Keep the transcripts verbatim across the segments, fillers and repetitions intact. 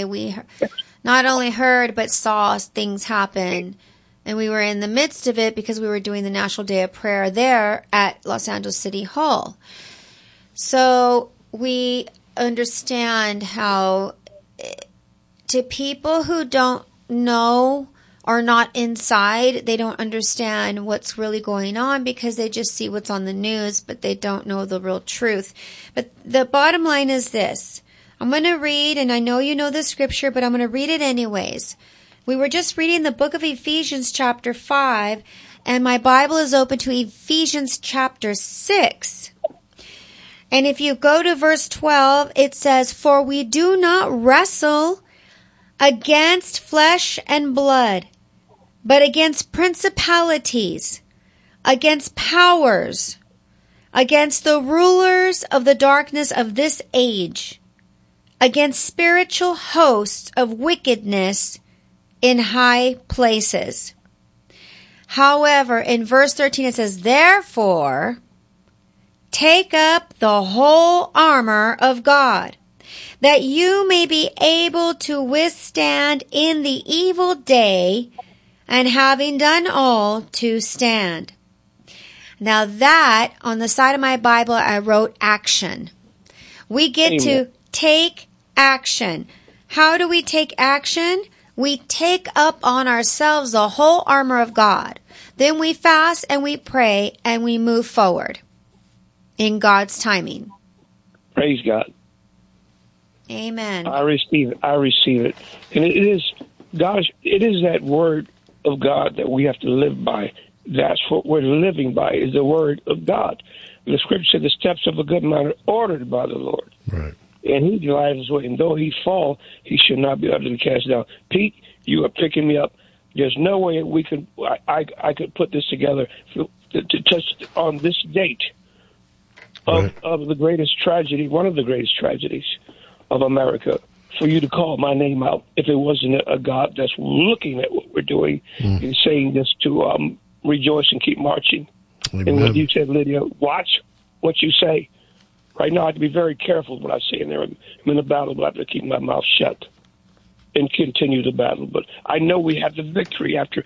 Sunday, we not only heard but saw things happen. And we were in the midst of it because we were doing the National Day of Prayer there at Los Angeles City Hall. So we understand how to people who don't know or not inside, they don't understand what's really going on because they just see what's on the news, but they don't know the real truth. But the bottom line is this. I'm going to read, and I know you know the scripture, but I'm going to read it anyways. We were just reading the book of Ephesians chapter five, and my Bible is open to Ephesians chapter six. And if you go to verse twelve, it says, "For we do not wrestle against flesh and blood, but against principalities, against powers, against the rulers of the darkness of this age, against spiritual hosts of wickedness in high places." However, in verse thirteen it says, "Therefore, take up the whole armor of God, that you may be able to withstand in the evil day, and having done all, to stand." Now that, on the side of my Bible, I wrote action. We get Amen. to take action. How do we take action? We take up on ourselves the whole armor of God. Then we fast and we pray and we move forward in God's timing. Praise God. Amen. I receive it. I receive it. And it is, gosh, it is that word of God that we have to live by. That's what we're living by, is the word of God. The scripture said the steps of a good man are ordered by the Lord. Right. And he delights his way. And though he fall, he should not be utterly cast down. Pete, you are picking me up. There's no way we could, I, I, I could put this together to, to touch on this date of, right. of the greatest tragedy, one of the greatest tragedies of America, for you to call my name out if it wasn't a God that's looking at what we're doing mm. and saying this to um, rejoice and keep marching. Amen. And what you said, Lydia, watch what you say. Right now, I have to be very careful what I say in there. I'm in a battle, but I have to keep my mouth shut and continue the battle. But I know we have the victory after.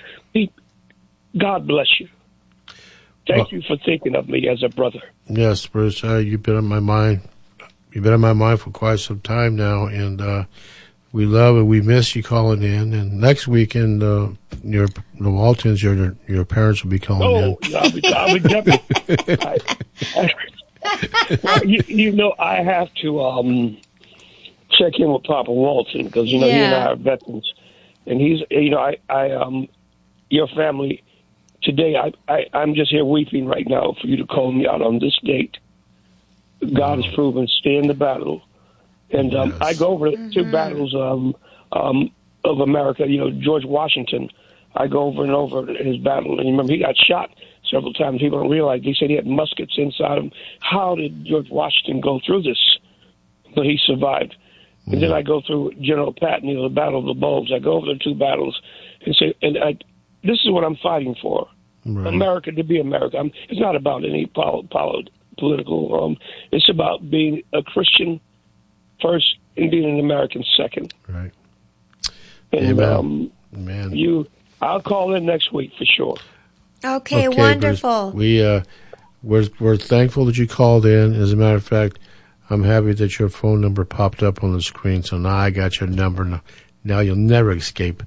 God bless you. Thank well, you for thinking of me as a brother. Yes, Bruce, uh, you've been on my mind. You've been on my mind for quite some time now, and uh, we love it. We miss you calling in. And next weekend, uh, your the Waltons, your your parents will be calling oh, in. Oh, I'll be, I'll be definitely. I, I, well, you, you know, I have to um, check in with Papa Walton because you know yeah. he and I are veterans, and he's you know I I um your family today. I, I I'm just here weeping right now for you to call me out on this date. God has proven, stay in the battle. And um, yes. I go over mm-hmm. two battles um, um, of America. You know, George Washington, I go over and over his battle. And remember, he got shot several times. People don't realize. They said he had muskets inside him. How did George Washington go through this? But he survived. Mm-hmm. And then I go through General Patton, you know, the Battle of the Bulge. I go over the two battles and say, and I, this is what I'm fighting for. Right. America to be America. I'm, it's not about any pol- pol- political. Um, it's about being a Christian first and being an American second. Right. And Amen. Um, Man. You, I'll call in next week for sure. Okay, okay wonderful. Bruce, we uh, we're we're thankful that you called in. As a matter of fact, I'm happy that your phone number popped up on the screen. So now I got your number. Now you'll never escape.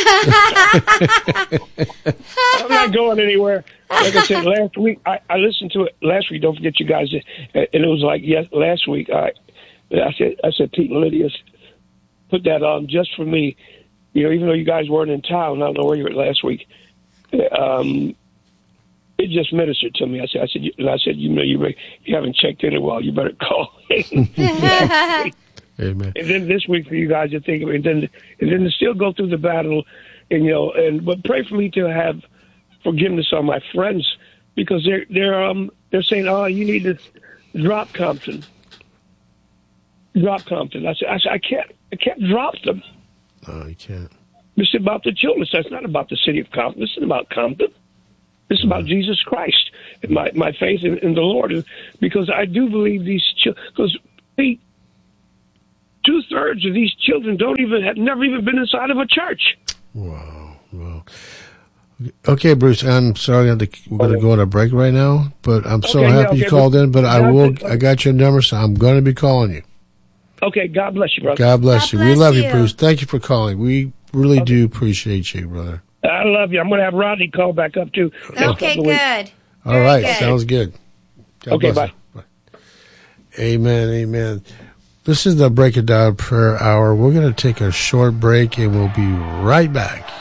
I'm not going anywhere. Like I said, last week, I, I listened to it last week. Don't forget, you guys. And it was like, yes, last week, I, I said, I said, Pete and Lydia, put that on just for me. You know, even though you guys weren't in town, I don't know where you were last week. Um, it just ministered to me. I said, I said, and I said, you know, you you haven't checked in a while. You better call. Amen. And then this week for you guys to think of it, and then and then to still go through the battle, and you know, and but pray for me to have forgiveness on my friends because they're they're um they're saying, oh, you need to drop Compton, drop Compton. I said, I said, I can't, I can't drop them. No, you can't. This is about the children. It's not about the city of Compton. This is about Compton. This is about Jesus Christ and my my faith in, in the Lord, because I do believe these children. Because Pete, two thirds of these children don't even have never even been inside of a church. Wow. Wow. Okay, Bruce, I'm sorry I'm to, we're going to go on a break right now, but I'm so Okay, yeah, happy you okay, called but- in, but I God will, bless- I got your number, so I'm going to be calling you. Okay, God bless you, brother. God bless God you. We bless love you, you. Bruce. Thank you for calling. We really do appreciate you, brother. I love you. I'm going to have Rodney call back up too. Okay, Couple of weeks. good. All Very right, good. sounds good. God Okay, bless you. Bye. Amen, amen. This is the Break It Down Prayer Hour. We're going to take a short break and we'll be right back.